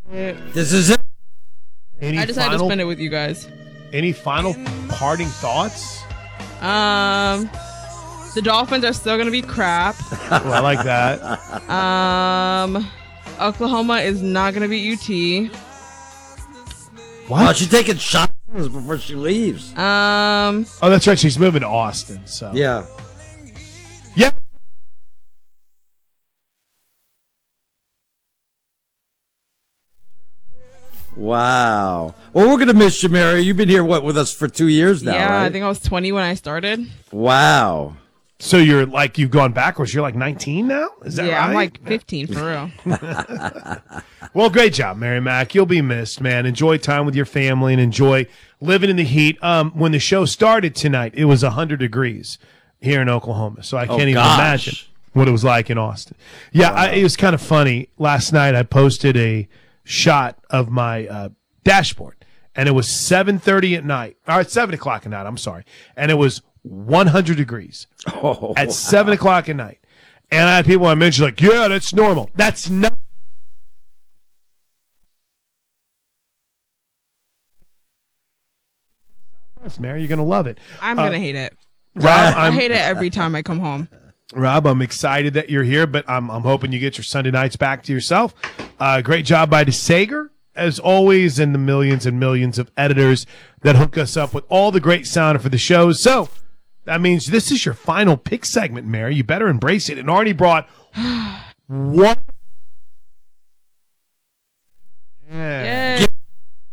This is it. I just had to spend it with you guys. Any final parting thoughts? The Dolphins are still gonna be crap. Well, I like that. Oklahoma is not gonna beat UT. What? Oh, she's taking shots before she leaves. Oh, that's right. She's moving to Austin. So yeah. Wow. Well, we're going to miss you, Mary. You've been here, with us for 2 years now, Yeah, right? I think I was 20 when I started. Wow. So you're like, you've gone backwards. You're like 19 now? Is that right? Yeah, I'm like 15 for real. Well, great job, Mary Mack. You'll be missed, man. Enjoy time with your family and enjoy living in the heat. When the show started tonight, it was 100 degrees here in Oklahoma. So I can't even imagine what it was like in Austin. Yeah, wow. It was kind of funny. Last night I posted a shot of my dashboard, and it was 7:30 at night, or 7 o'clock at night, I'm sorry, and it was 100 degrees at 7 o'clock at night. And I had people I mentioned like, yeah, that's normal. That's not. Mary, you're going to love it. I'm going to hate it. Rob, I hate it every time I come home. Rob, I'm excited that you're here, but I'm hoping you get your Sunday nights back to yourself. Great job by DeSager, as always, and the millions and millions of editors that hook us up with all the great sound for the shows. So that means this is your final pick segment, Mary. You better embrace it. And Arnie brought one